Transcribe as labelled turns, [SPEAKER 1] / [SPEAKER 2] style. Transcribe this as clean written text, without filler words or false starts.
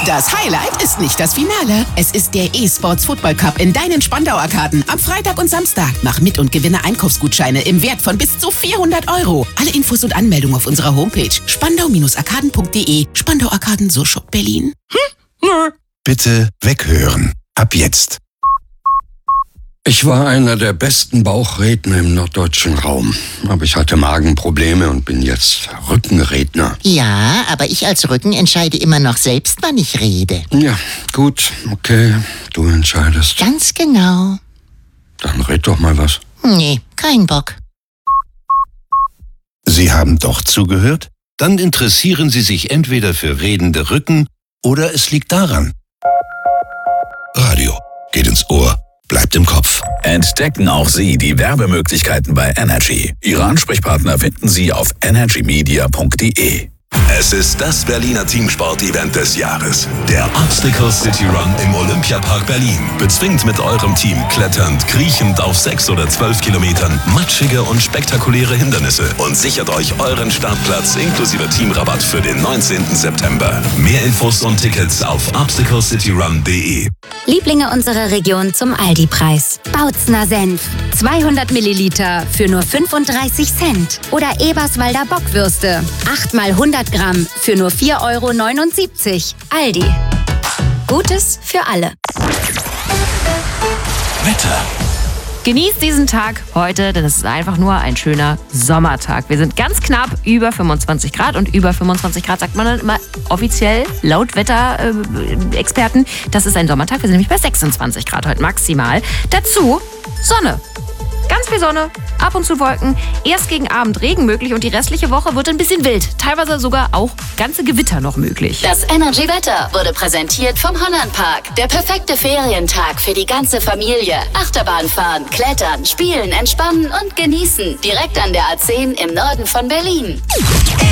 [SPEAKER 1] Das Highlight ist nicht das Finale. Es ist der E-Sports Football Cup in deinen Spandau-Arkaden am Freitag und Samstag. Mach mit und gewinne Einkaufsgutscheine im Wert von bis zu 400 €. Alle Infos und Anmeldungen auf unserer Homepage spandau-arkaden.de. Spandau Arkaden, so Shop Berlin.
[SPEAKER 2] Bitte weghören. Ab jetzt.
[SPEAKER 3] Ich war einer der besten Bauchredner im norddeutschen Raum. Aber ich hatte Magenprobleme und bin jetzt Rückenredner.
[SPEAKER 4] Ja, aber ich als Rücken entscheide immer noch selbst, wann ich rede.
[SPEAKER 3] Ja, gut, okay, du entscheidest.
[SPEAKER 4] Ganz genau.
[SPEAKER 3] Dann red doch mal was.
[SPEAKER 4] Nee, kein Bock.
[SPEAKER 2] Sie haben doch zugehört? Dann interessieren Sie sich entweder für redende Rücken oder es liegt daran. Radio geht ins Ohr, bleibt im Kopf.
[SPEAKER 5] Entdecken auch Sie die Werbemöglichkeiten bei Energy. Ihre Ansprechpartner finden Sie auf energymedia.de.
[SPEAKER 6] Es ist das Berliner Teamsport-Event des Jahres. Der Obstacle City Run im Olympiapark Berlin. Bezwingt mit eurem Team kletternd, kriechend auf 6 oder 12 Kilometern matschige und spektakuläre Hindernisse und sichert euch euren Startplatz inklusive Teamrabatt für den 19. September. Mehr Infos und Tickets auf obstaclecityrun.de.
[SPEAKER 7] Lieblinge unserer Region zum Aldi-Preis. Bautzner Senf. 200 Milliliter für nur 35 Cent. Oder Eberswalder Bockwürste. 8 mal 100 Gramm für nur 4,79 €. Aldi. Gutes für alle.
[SPEAKER 6] Wetter.
[SPEAKER 8] Genießt diesen Tag heute, denn es ist einfach nur ein schöner Sommertag. Wir sind ganz knapp über 25 Grad und über 25 Grad sagt man dann immer offiziell laut Wetterexperten, das ist ein Sommertag. Wir sind nämlich bei 26 Grad heute maximal. Dazu Sonne. Ganz viel Sonne, ab und zu Wolken, erst gegen Abend Regen möglich und die restliche Woche wird ein bisschen wild. Teilweise sogar auch ganze Gewitter noch möglich.
[SPEAKER 7] Das Energy-Wetter wurde präsentiert vom Hollandpark. Der perfekte Ferientag für die ganze Familie. Achterbahn fahren, klettern, spielen, entspannen und genießen. Direkt an der A10 im Norden von Berlin.